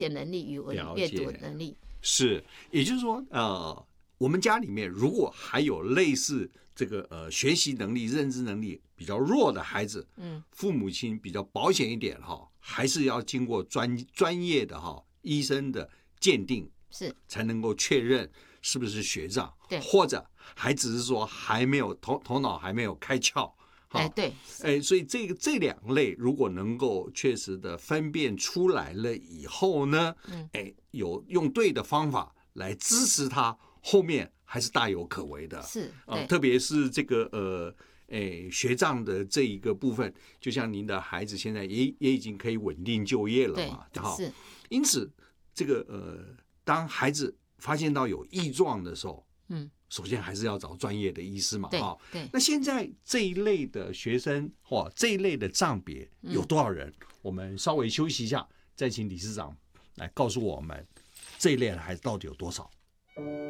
写能力、语文、阅读能力。 是，也就是说，我们家里面如果还有类似这个学习能力、认知能力比较弱的孩子，父母亲比较保险一点哈，还是要经过专业的医生的鉴定， 是才能够确认是不是学障， 对， 或者还只是说还没有头脑还没有开窍。 对， 所以这两类如果能够确实的分辨出来了以后呢，有用对的方法来支持他，后面还是大有可为的。 是， 特别是这个学障的这一个部分，就像您的孩子现在也已经可以稳定就业了嘛， 是。 因此这个当孩子发现到有异状的时候，首先还是要找专业的医师嘛。 对。 那现在这一类的学生这一类的障别有多少人？我们稍微休息一下，再请理事长来告诉我们这一类的孩子到底有多少。